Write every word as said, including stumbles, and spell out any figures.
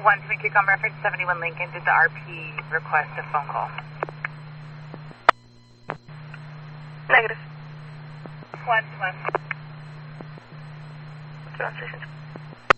one to make on reference seventy-one Lincoln, did the R P request a phone call? Negative. One to one. Ground station.